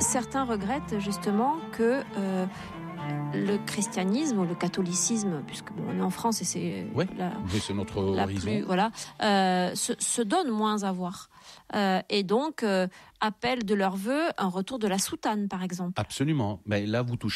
Certains regrettent justement que le christianisme ou le catholicisme, puisque on est en France et c'est c'est notre horizon, se donne moins à voir. Et donc appellent de leur vœu un retour de la soutane, par exemple. Absolument. Mais là, vous touchez